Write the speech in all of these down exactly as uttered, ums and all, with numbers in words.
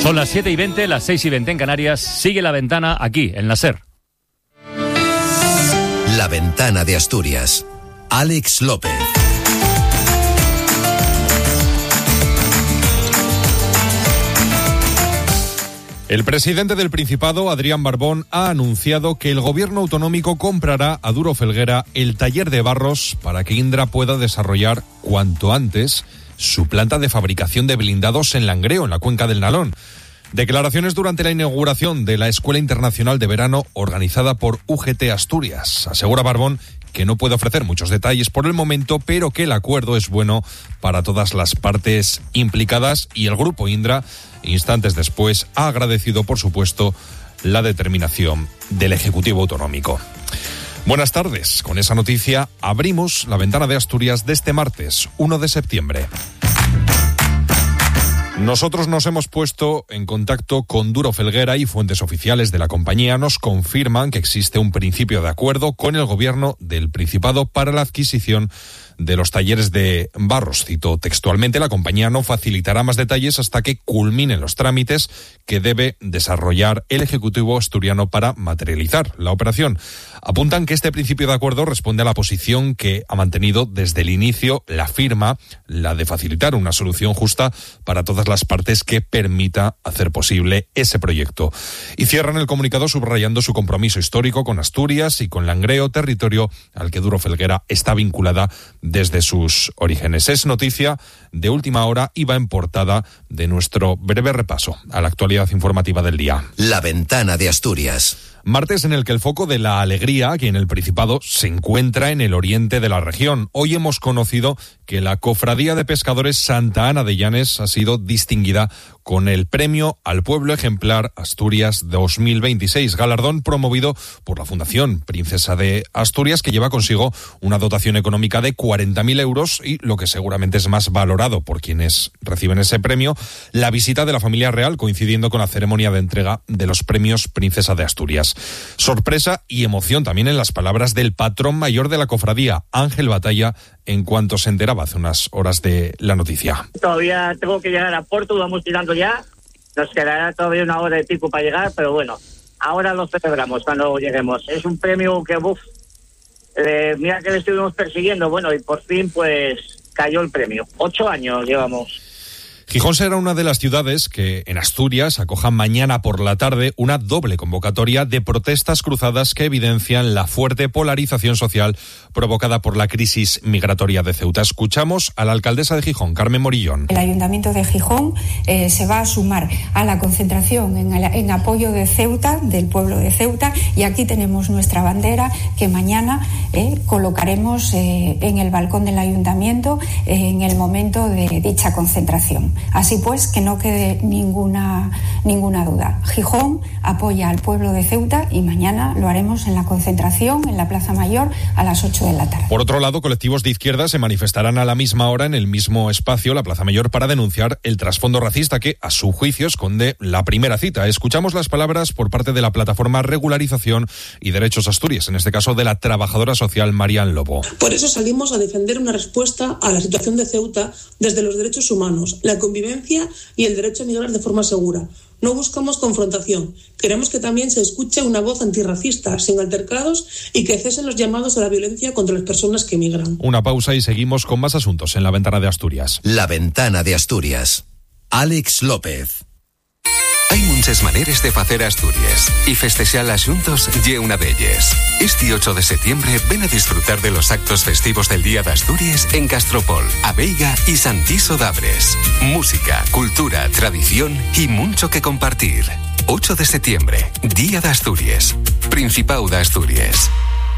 Son las siete y veinte, las seis y veinte en Canarias. Sigue La Ventana aquí, en la SER. La Ventana de Asturias. Alex López. El presidente del Principado, Adrián Barbón, ha anunciado que el gobierno autonómico comprará a Duro Felguera el taller de barros para que Indra pueda desarrollar cuanto antes su planta de fabricación de blindados en Langreo, en la cuenca del Nalón. Declaraciones durante la inauguración de la Escuela Internacional de Verano organizada por U G T Asturias. Asegura Barbón que no puede ofrecer muchos detalles por el momento, pero que el acuerdo es bueno para todas las partes implicadas, y el grupo Indra, instantes después, ha agradecido, por supuesto, la determinación del Ejecutivo Autonómico. Buenas tardes. Con esa noticia abrimos La Ventana de Asturias de este martes, uno de septiembre. Nosotros nos hemos puesto en contacto con Duro Felguera y fuentes oficiales de la compañía nos confirman que existe un principio de acuerdo con el gobierno del Principado para la adquisición de los talleres de barros. Cito textualmente: la compañía no facilitará más detalles hasta que culminen los trámites que debe desarrollar el Ejecutivo asturiano para materializar la operación. Apuntan que este principio de acuerdo responde a la posición que ha mantenido desde el inicio la firma, la de facilitar una solución justa para todas las partes que permita hacer posible ese proyecto. Y cierran el comunicado subrayando su compromiso histórico con Asturias y con Langreo, territorio al que Duro Felguera está vinculada desde sus orígenes. Es noticia de última hora y va en portada de nuestro breve repaso a la actualidad informativa del día. La Ventana de Asturias. Martes en el que el foco de la alegría aquí en el Principado se encuentra en el oriente de la región. Hoy hemos conocido que la Cofradía de Pescadores Santa Ana de Llanes ha sido distinguida con el Premio al Pueblo Ejemplar Asturias dos mil veintiséis, galardón promovido por la Fundación Princesa de Asturias, que lleva consigo una dotación económica de cuarenta mil euros y, lo que seguramente es más valorado por quienes reciben ese premio, la visita de la familia real coincidiendo con la ceremonia de entrega de los premios Princesa de Asturias. Sorpresa y emoción también en las palabras del patrón mayor de la cofradía, Ángel Batalla, en cuanto se enteraba hace unas horas de la noticia. Todavía tengo que llegar a Porto, vamos tirando ya, nos quedará todavía una hora y pico para llegar, pero bueno, ahora lo celebramos cuando lleguemos. Es un premio que, uff, eh, mira que le estuvimos persiguiendo, bueno, y por fin pues cayó el premio. Ocho años llevamos. Gijón será una de las ciudades que en Asturias acojan mañana por la tarde una doble convocatoria de protestas cruzadas que evidencian la fuerte polarización social provocada por la crisis migratoria de Ceuta. Escuchamos a la alcaldesa de Gijón, Carmen Morillón. El Ayuntamiento de Gijón eh, se va a sumar a la concentración en, el, en apoyo de Ceuta, del pueblo de Ceuta, y aquí tenemos nuestra bandera que mañana eh, colocaremos eh, en el balcón del Ayuntamiento eh, en el momento de dicha concentración. Así pues, que no quede ninguna, ninguna duda. Gijón apoya al pueblo de Ceuta y mañana lo haremos en la concentración en la Plaza Mayor a las ocho de la tarde. Por otro lado, colectivos de izquierda se manifestarán a la misma hora en el mismo espacio, la Plaza Mayor, para denunciar el trasfondo racista que, a su juicio, esconde la primera cita. Escuchamos las palabras por parte de la plataforma Regularización y Derechos Asturias, en este caso de la trabajadora social Marian Lobo. Por eso salimos a defender una respuesta a la situación de Ceuta desde los derechos humanos, la convivencia y el derecho a migrar de forma segura. No buscamos confrontación. Queremos que también se escuche una voz antirracista, sin altercados, y que cesen los llamados a la violencia contra las personas que migran. Una pausa y seguimos con más asuntos en La Ventana de Asturias. La Ventana de Asturias. Alex López. Hay muchas maneras de facer Asturias y festexalas juntos ye una d'elles. Este ocho de septiembre ven a disfrutar de los actos festivos del Día de Asturias en Castropol, Abeiga y Santiso d'Abres. Música, cultura, tradición y mucho que compartir. ocho de septiembre, Día de Asturias. Principado de Asturias.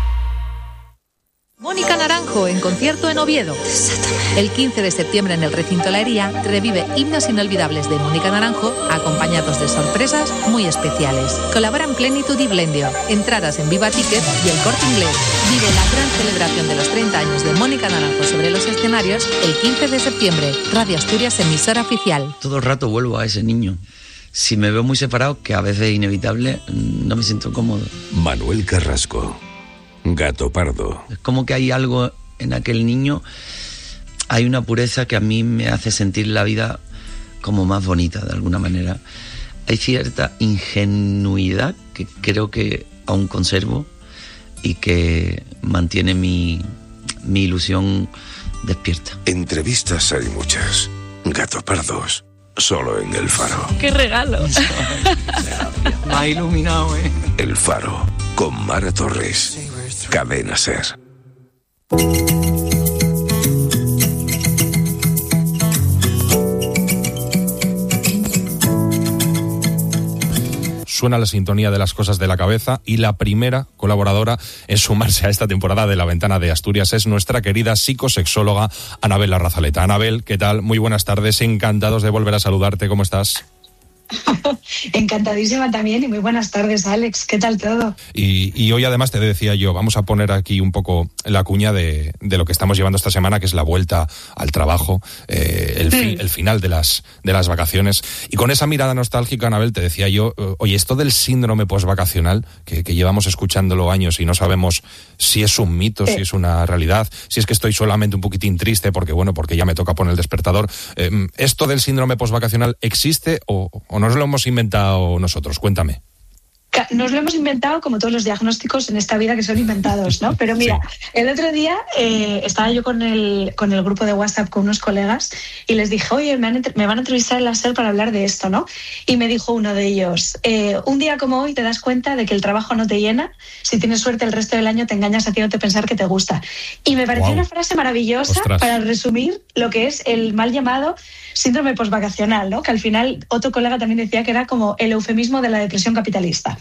Mónica Naranjo en concierto en Oviedo. El quince de septiembre en el recinto La Hería revive himnos inolvidables de Mónica Naranjo, acompañados de sorpresas muy especiales. Colaboran Plenitud y Blendio. Entradas en Viva Ticket y El Corte Inglés. Vive la gran celebración de los treinta años de Mónica Naranjo sobre los escenarios el quince de septiembre. Radio Asturias, emisora oficial. Todo el rato vuelvo a ese niño. Si me veo muy separado, que a veces es inevitable, no me siento cómodo. Manuel Carrasco. Gato Pardo. Es como que hay algo en aquel niño, hay una pureza que a mí me hace sentir la vida como más bonita de alguna manera. hay cierta ingenuidad que creo que aún conservo y que mantiene mi, mi ilusión despierta. Entrevistas hay muchas. Gato Pardos, solo en El Faro. ¡Qué regalo! Me ha iluminado, ¿eh? El Faro, con Mara Torres. Cadena SER. Suena la sintonía de Las Cosas de la Cabeza y la primera colaboradora en sumarse a esta temporada de La Ventana de Asturias es nuestra querida psicosexóloga Anabel Larrazaleta. Anabel, ¿qué tal? Muy buenas tardes, encantados de volver a saludarte, ¿cómo estás? Encantadísima también y muy buenas tardes, Alex. ¿Qué tal todo? Y, y hoy además te decía yo, vamos a poner aquí un poco la cuña de, de lo que estamos llevando esta semana, que es la vuelta al trabajo, eh, el, fi, el final de las, de las vacaciones. Y con esa mirada nostálgica, Anabel, te decía yo, oye, esto del síndrome posvacacional, que, que llevamos escuchándolo años y no sabemos si es un mito, sí. si es una realidad, si es que estoy solamente un poquitín triste porque, bueno, porque ya me toca poner el despertador. Eh, ¿Esto del síndrome posvacacional existe o, o nos lo hemos inventado nosotros? Cuéntame. Nos lo hemos inventado como todos los diagnósticos en esta vida que son inventados, ¿no? Pero mira, sí. el otro día eh, estaba yo con el, con el grupo de WhatsApp con unos colegas y les dije, oye, me, han, me van a entrevistar en la SER para hablar de esto, ¿no? Y me dijo uno de ellos, eh, un día como hoy te das cuenta de que el trabajo no te llena, si tienes suerte el resto del año te engañas haciéndote pensar que te gusta. Y me pareció wow. una frase maravillosa Ostras. para resumir lo que es el mal llamado síndrome posvacacional, ¿no? Que al final otro colega también decía que era como el eufemismo de la depresión capitalista.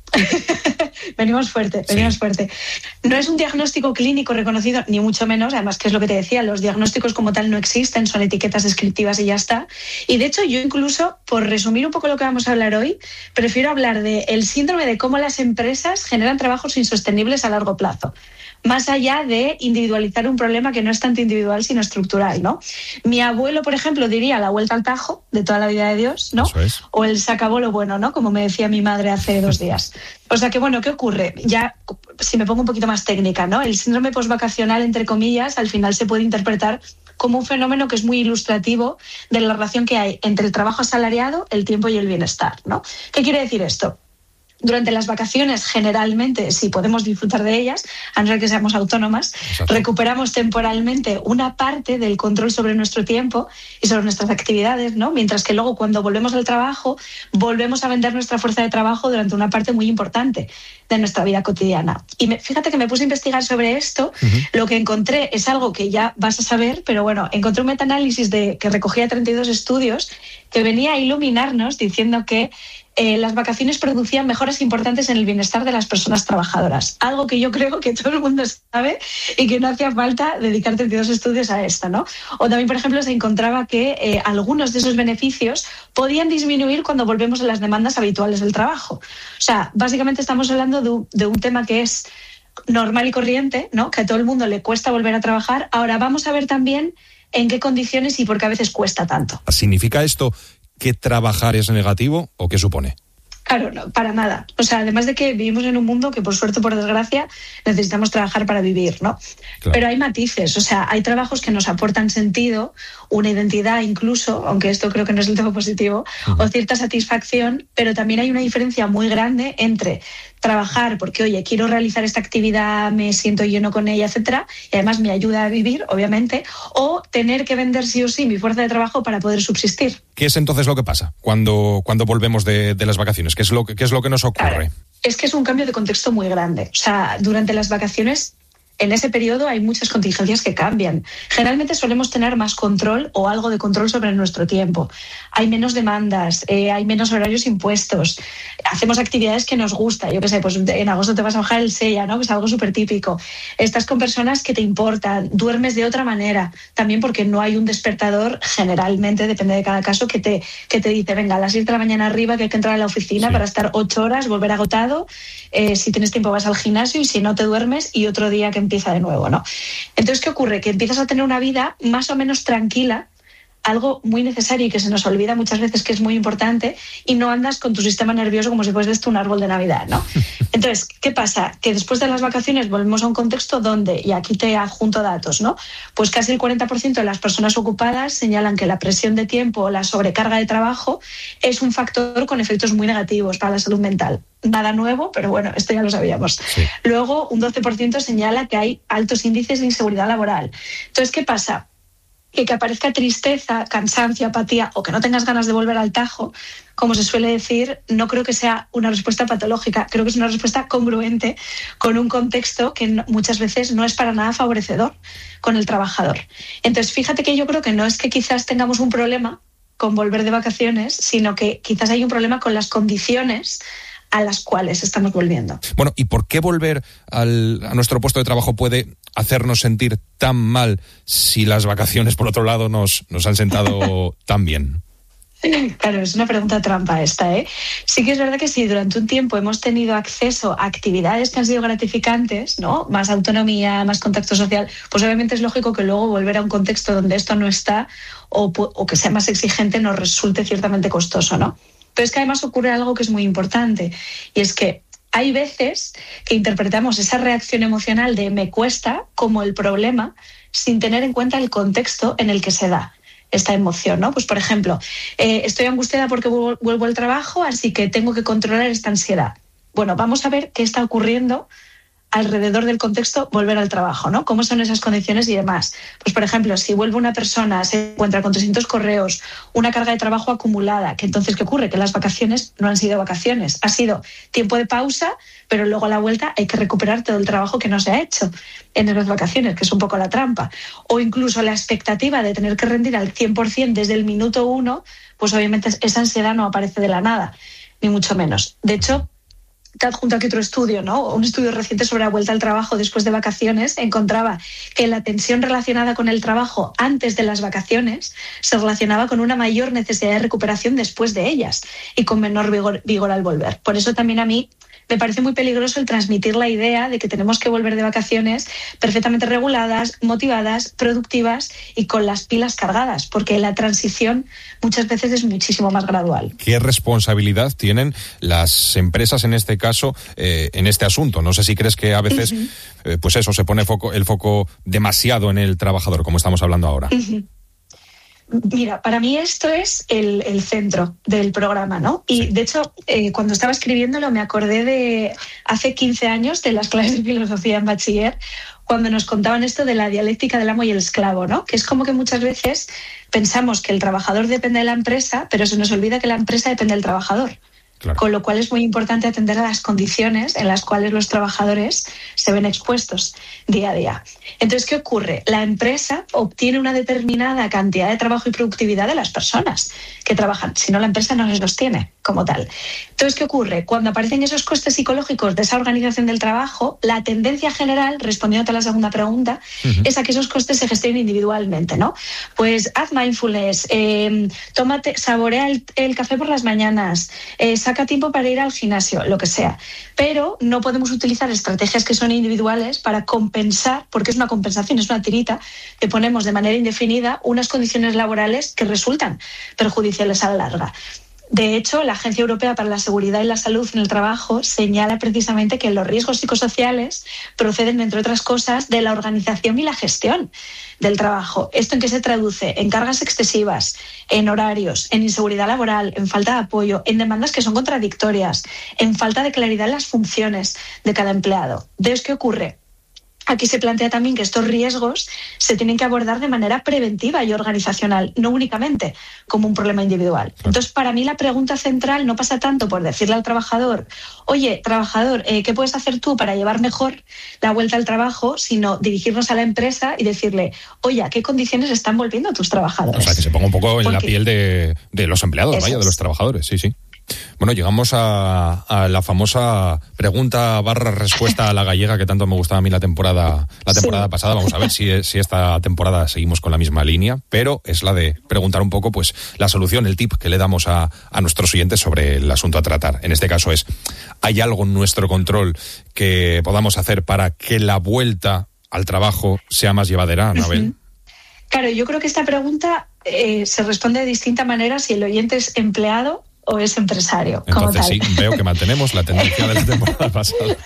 venimos fuerte, venimos sí. fuerte. No es un diagnóstico clínico reconocido, ni mucho menos, además que es lo que te decía, los diagnósticos como tal no existen, son etiquetas descriptivas y ya está. Y de hecho yo incluso, por resumir un poco lo que vamos a hablar hoy, prefiero hablar del síndrome de cómo las empresas generan trabajos insostenibles a largo plazo, más allá de individualizar un problema que no es tanto individual sino estructural, ¿no? Mi abuelo, por ejemplo, diría la vuelta al tajo de toda la vida de Dios, ¿no? Eso es. O el se acabó lo bueno, ¿no? Como me decía mi madre hace dos días. O sea que, bueno, ¿qué ocurre? Ya, si me pongo un poquito más técnica, ¿no? El síndrome posvacacional, entre comillas, al final se puede interpretar como un fenómeno que es muy ilustrativo de la relación que hay entre el trabajo asalariado, el tiempo y el bienestar, ¿no? ¿Qué quiere decir esto? Durante las vacaciones, generalmente, si podemos disfrutar de ellas, a no ser que seamos autónomas, Exacto. recuperamos temporalmente una parte del control sobre nuestro tiempo y sobre nuestras actividades, ¿no? Mientras que luego, cuando volvemos al trabajo, volvemos a vender nuestra fuerza de trabajo durante una parte muy importante de nuestra vida cotidiana. Y me, fíjate que me puse a investigar sobre esto. Uh-huh. Lo que encontré es algo que ya vas a saber, pero bueno, encontré un metaanálisis de, que recogía treinta y dos estudios que venía a iluminarnos diciendo que Eh, las vacaciones producían mejoras importantes en el bienestar de las personas trabajadoras. Algo que yo creo que todo el mundo sabe y que no hacía falta dedicar treinta y dos estudios a esto, ¿no? O también, por ejemplo, se encontraba que eh, algunos de esos beneficios podían disminuir cuando volvemos a las demandas habituales del trabajo. O sea, básicamente estamos hablando de un, de un tema que es normal y corriente, ¿no? Que a todo el mundo le cuesta volver a trabajar. Ahora vamos a ver también en qué condiciones y por qué a veces cuesta tanto. ¿Significa esto que trabajar es negativo o qué supone? Claro, no, para nada. O sea, además de que vivimos en un mundo que, por suerte o por desgracia, necesitamos trabajar para vivir, ¿no? Claro. Pero hay matices, o sea, hay trabajos que nos aportan sentido, una identidad incluso, aunque esto creo que no es el todo positivo, uh-huh. o cierta satisfacción, pero también hay una diferencia muy grande entre trabajar porque, oye, quiero realizar esta actividad, me siento lleno con ella, etcétera, y además me ayuda a vivir, obviamente, o tener que vender sí o sí mi fuerza de trabajo para poder subsistir. ¿Qué es entonces lo que pasa cuando, cuando volvemos de, de las vacaciones? ¿Qué es lo que, qué es lo que nos ocurre? Claro, es que es un cambio de contexto muy grande. O sea, durante las vacaciones, en ese periodo hay muchas contingencias que cambian. Generalmente solemos tener más control o algo de control sobre nuestro tiempo. Hay menos demandas, eh, hay menos horarios impuestos. Hacemos actividades que nos gusta. Yo qué sé, pues en agosto te vas a bajar el Sella, ¿no? Que es algo súper típico. Estás con personas que te importan, duermes de otra manera. También porque no hay un despertador, generalmente, depende de cada caso, que te, que te dice, venga, a las seis de la mañana arriba que hay que entrar a la oficina sí. para estar ocho horas, volver agotado. Eh, si tienes tiempo vas al gimnasio y si no te duermes y otro día que empieza de nuevo, ¿no? Entonces, ¿qué ocurre? Que empiezas a tener una vida más o menos tranquila algo muy necesario y que se nos olvida muchas veces que es muy importante, y no andas con tu sistema nervioso como si fuese esto un árbol de Navidad, ¿no? Entonces, ¿qué pasa? Que después de las vacaciones volvemos a un contexto donde, y aquí te adjunto datos, ¿no? Pues casi el cuarenta por ciento de las personas ocupadas señalan que la presión de tiempo o la sobrecarga de trabajo es un factor con efectos muy negativos para la salud mental. Nada nuevo, pero bueno, esto ya lo sabíamos. Sí. Luego, un doce por ciento señala que hay altos índices de inseguridad laboral. Entonces, ¿qué pasa? Que que aparezca tristeza, cansancio, apatía o que no tengas ganas de volver al tajo, como se suele decir, no creo que sea una respuesta patológica, creo que es una respuesta congruente con un contexto que no, muchas veces no es para nada favorecedor con el trabajador. Entonces, fíjate que yo creo que no es que quizás tengamos un problema con volver de vacaciones, sino que quizás hay un problema con las condiciones a las cuales estamos volviendo. Bueno, ¿y por qué volver al, a nuestro puesto de trabajo puede hacernos sentir tan mal si las vacaciones, por otro lado, nos, nos han sentado tan bien? Claro, es una pregunta trampa esta, ¿eh? Sí que es verdad que si durante un tiempo hemos tenido acceso a actividades que han sido gratificantes, ¿no? Más autonomía, más contacto social, pues obviamente es lógico que luego volver a un contexto donde esto no está o, o que sea más exigente nos resulte ciertamente costoso, ¿no? Pero es que además ocurre algo que es muy importante, y es que hay veces que interpretamos esa reacción emocional de me cuesta como el problema sin tener en cuenta el contexto en el que se da esta emoción, ¿no? Pues por ejemplo, eh, estoy angustiada porque vuelvo al trabajo, así que tengo que controlar esta ansiedad. Bueno, vamos a ver qué está ocurriendo alrededor del contexto volver al trabajo, ¿no? ¿Cómo son esas condiciones y demás? Pues, por ejemplo, si vuelve una persona, se encuentra con trescientos correos, una carga de trabajo acumulada, que entonces, ¿qué ocurre? Que las vacaciones no han sido vacaciones, ha sido tiempo de pausa, pero luego a la vuelta hay que recuperar todo el trabajo que no se ha hecho en esas vacaciones, que es un poco la trampa. O incluso la expectativa de tener que rendir al cien por ciento desde el minuto uno, pues obviamente esa ansiedad no aparece de la nada, ni mucho menos. De hecho, te adjunto aquí otro estudio, ¿no? Un estudio reciente sobre la vuelta al trabajo después de vacaciones encontraba que la tensión relacionada con el trabajo antes de las vacaciones se relacionaba con una mayor necesidad de recuperación después de ellas y con menor vigor, vigor al volver. Por eso también a mí me parece muy peligroso el transmitir la idea de que tenemos que volver de vacaciones perfectamente reguladas, motivadas, productivas y con las pilas cargadas, porque la transición muchas veces es muchísimo más gradual. ¿Qué responsabilidad tienen las empresas en este caso, eh, en este asunto? No sé si crees que a veces, uh-huh. eh, pues eso, se pone foco, el foco demasiado en el trabajador, como estamos hablando ahora. Uh-huh. Mira, para mí esto es el, el centro del programa, ¿no? Y sí. De hecho, eh, cuando estaba escribiéndolo me acordé de hace quince años de las clases de filosofía en bachiller, cuando nos contaban esto de la dialéctica del amo y el esclavo, ¿no? Que es como que muchas veces pensamos que el trabajador depende de la empresa, pero se nos olvida que la empresa depende del trabajador. Claro. Con lo cual es muy importante atender a las condiciones en las cuales los trabajadores se ven expuestos día a día. Entonces, ¿qué ocurre? La empresa obtiene una determinada cantidad de trabajo y productividad de las personas que trabajan. Si no, la empresa no les los tiene como tal. Entonces, ¿qué ocurre? Cuando aparecen esos costes psicológicos de esa organización del trabajo, la tendencia general, respondiendo a la segunda pregunta, uh-huh. es a que esos costes se gestionen individualmente, ¿no? Pues haz mindfulness, eh, tómate, saborea el, el café por las mañanas, eh, saca tiempo para ir al gimnasio, lo que sea. Pero no podemos utilizar estrategias que son individuales para compensar, porque es una compensación, es una tirita que ponemos de manera indefinida unas condiciones laborales que resultan perjudiciales a la larga. De hecho, la Agencia Europea para la Seguridad y la Salud en el Trabajo señala precisamente que los riesgos psicosociales proceden, entre otras cosas, de la organización y la gestión del trabajo. ¿Esto en qué se traduce? En cargas excesivas, en horarios, en inseguridad laboral, en falta de apoyo, en demandas que son contradictorias, en falta de claridad en las funciones de cada empleado. ¿De qué ocurre? Aquí se plantea también que estos riesgos se tienen que abordar de manera preventiva y organizacional, no únicamente como un problema individual. Entonces, para mí la pregunta central no pasa tanto por decirle al trabajador, oye, trabajador, eh, ¿qué puedes hacer tú para llevar mejor la vuelta al trabajo?, sino dirigirnos a la empresa y decirle, oye, ¿a qué condiciones están volviendo tus trabajadores? O sea, que se ponga un poco en Porque... la piel de, de los empleados, vaya, de los trabajadores, sí, sí. Bueno, llegamos a, a la famosa pregunta barra respuesta a la gallega que tanto me gustaba a mí la temporada la temporada sí. pasada. Vamos a ver si, si esta temporada seguimos con la misma línea, pero es la de preguntar un poco pues la solución, el tip que le damos a, a nuestros oyentes sobre el asunto a tratar. En este caso es, ¿hay algo en nuestro control que podamos hacer para que la vuelta al trabajo sea más llevadera, Anabel? Uh-huh. Claro, yo creo que esta pregunta eh, se responde de distinta manera si el oyente es empleado o es empresario. Entonces como sí, tal. veo que mantenemos la tendencia de la temporada pasada.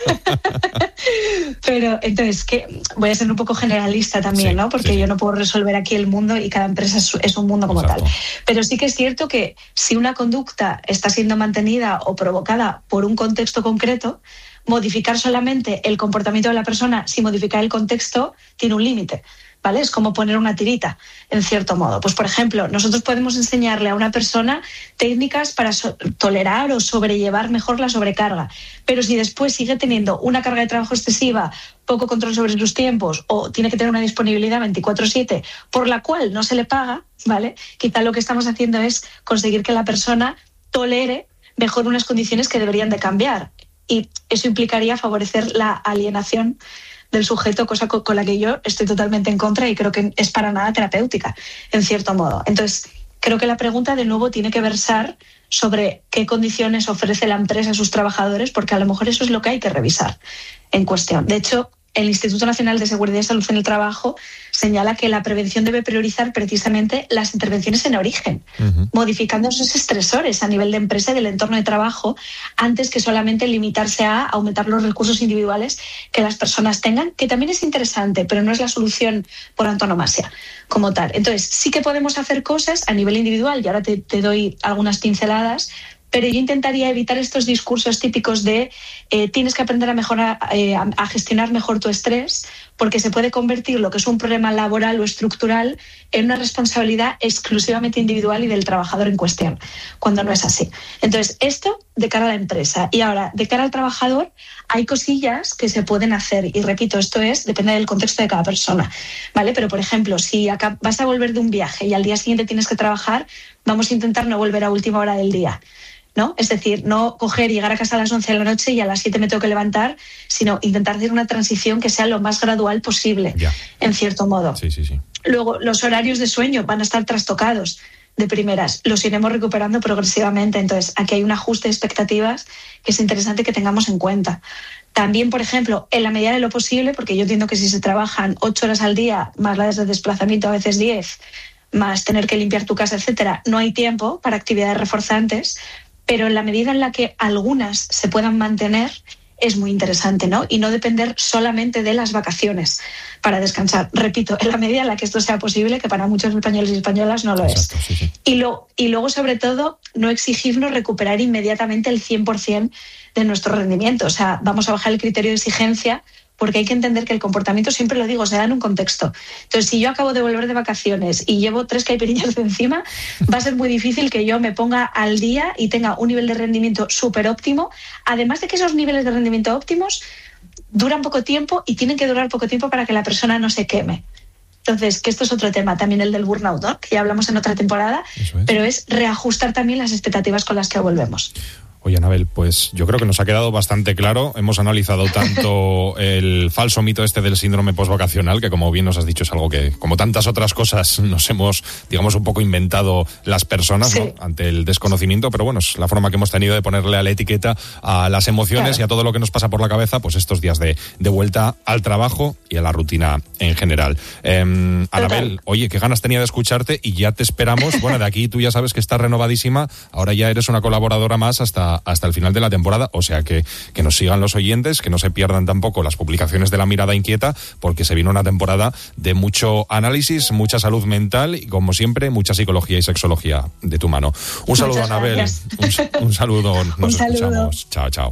Pero entonces, que voy a ser un poco generalista también, Sí, ¿no? Porque sí, sí. yo no puedo resolver aquí el mundo y cada empresa es, es un mundo como Exacto. tal. Pero sí que es cierto que si una conducta está siendo mantenida o provocada por un contexto concreto, modificar solamente el comportamiento de la persona sin modificar el contexto tiene un límite. ¿Vale? Es como poner una tirita, en cierto modo. Pues, por ejemplo, nosotros podemos enseñarle a una persona técnicas para so- tolerar o sobrellevar mejor la sobrecarga, pero si después sigue teniendo una carga de trabajo excesiva, poco control sobre sus tiempos o tiene que tener una disponibilidad veinticuatro siete por la cual no se le paga, ¿vale? Quizá lo que estamos haciendo es conseguir que la persona tolere mejor unas condiciones que deberían de cambiar, y eso implicaría favorecer la alienación del sujeto, cosa con la que yo estoy totalmente en contra y creo que es para nada terapéutica, en cierto modo. Entonces, creo que la pregunta de nuevo tiene que versar sobre qué condiciones ofrece la empresa a sus trabajadores, porque a lo mejor eso es lo que hay que revisar en cuestión. De hecho, el Instituto Nacional de Seguridad y Salud en el Trabajo señala que la prevención debe priorizar precisamente las intervenciones en origen, uh-huh. modificando esos estresores a nivel de empresa y del entorno de trabajo, antes que solamente limitarse a aumentar los recursos individuales que las personas tengan, que también es interesante, pero no es la solución por antonomasia como tal. Entonces, sí que podemos hacer cosas a nivel individual, y ahora te, te doy algunas pinceladas, pero yo intentaría evitar estos discursos típicos de eh, tienes que aprender a, mejorar, eh, a, a gestionar mejor tu estrés, porque se puede convertir lo que es un problema laboral o estructural en una responsabilidad exclusivamente individual y del trabajador en cuestión, cuando no es así. Entonces, esto de cara a la empresa. Y ahora, de cara al trabajador, hay cosillas que se pueden hacer. Y repito, esto es, depende del contexto de cada persona, ¿vale? Pero, por ejemplo, si acá vas a volver de un viaje y al día siguiente tienes que trabajar, vamos a intentar no volver a última hora del día, ¿no? Es decir, no coger y llegar a casa a las once de la noche y a las siete me tengo que levantar, sino intentar hacer una transición que sea lo más gradual posible, ya. en cierto modo. Sí, sí, sí. Luego, los horarios de sueño van a estar trastocados de primeras, los iremos recuperando progresivamente. Entonces, aquí hay un ajuste de expectativas que es interesante que tengamos en cuenta. También, por ejemplo, en la medida de lo posible, porque yo entiendo que si se trabajan ocho horas al día, más las de desplazamiento, a veces diez, más tener que limpiar tu casa, etcétera, no hay tiempo para actividades reforzantes, pero en la medida en la que algunas se puedan mantener, es muy interesante, ¿no? Y no depender solamente de las vacaciones para descansar. Repito, en la medida en la que esto sea posible, que para muchos españoles y españolas no lo Exacto, es. Sí, sí. Y, lo, y luego, sobre todo, no exigirnos recuperar inmediatamente el cien por ciento de nuestro rendimiento. O sea, vamos a bajar el criterio de exigencia, porque hay que entender que el comportamiento, siempre lo digo, se da en un contexto. Entonces, si yo acabo de volver de vacaciones y llevo tres caipirinhas de encima, va a ser muy difícil que yo me ponga al día y tenga un nivel de rendimiento súper óptimo. Además de que esos niveles de rendimiento óptimos duran poco tiempo y tienen que durar poco tiempo para que la persona no se queme. Entonces, que esto es otro tema, también el del burnout, ¿no? Que ya hablamos en otra temporada, es. pero es reajustar también las expectativas con las que volvemos. Oye, Anabel, pues yo creo que nos ha quedado bastante claro. Hemos analizado tanto el falso mito este del síndrome postvacacional, que como bien nos has dicho es algo que, como tantas otras cosas, nos hemos, digamos, un poco inventado las personas, sí. ¿no? Ante el desconocimiento, pero bueno, es la forma que hemos tenido de ponerle a la etiqueta a las emociones claro. y a todo lo que nos pasa por la cabeza, pues estos días de, de vuelta al trabajo y a la rutina en general. Eh, Anabel, oye, qué ganas tenía de escucharte y ya te esperamos. Bueno, de aquí tú ya sabes que estás renovadísima, ahora ya eres una colaboradora más hasta hasta el final de la temporada, o sea que, que nos sigan los oyentes, que no se pierdan tampoco las publicaciones de La Mirada Inquieta, porque se viene una temporada de mucho análisis, mucha salud mental y, como siempre, mucha psicología y sexología de tu mano. Un saludo, Muchas Anabel. Un, un saludo. Nos un saludo. Escuchamos. Chao, chao.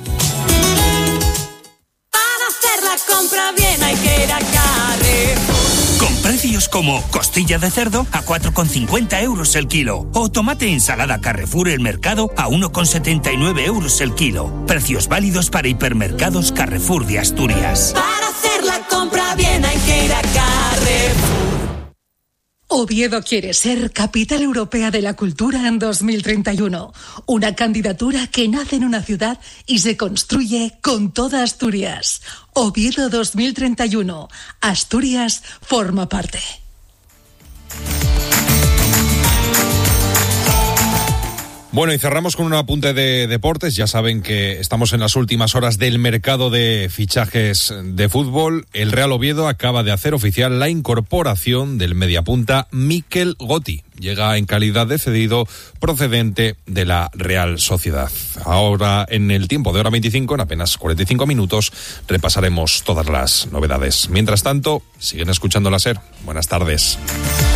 Para hacer la compra bien hay que ir a Carrefour. Con precios como costilla de cerdo a cuatro con cincuenta euros el kilo o tomate ensalada Carrefour El Mercado a uno con setenta y nueve euros el kilo. Precios válidos para hipermercados Carrefour de Asturias. Para hacer la compra bien hay que ir a Carrefour. Oviedo quiere ser Capital Europea de la Cultura en dos mil treinta y uno. Una candidatura que nace en una ciudad y se construye con toda Asturias. Oviedo dos mil treinta y uno. Asturias forma parte. Bueno, y cerramos con un apunte de deportes. Ya saben que estamos en las últimas horas del mercado de fichajes de fútbol. El Real Oviedo acaba de hacer oficial la incorporación del mediapunta Mikel Gotti. Llega en calidad de cedido procedente de la Real Sociedad. Ahora, en el tiempo de hora veinticinco, en apenas cuarenta y cinco minutos, repasaremos todas las novedades. Mientras tanto, siguen escuchando la SER. Buenas tardes.